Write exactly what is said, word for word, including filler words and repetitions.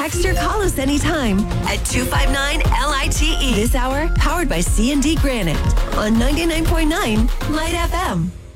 text or call us anytime at two five nine L I T E. This hour, powered by C and D Granite on ninety-nine point nine Light F M.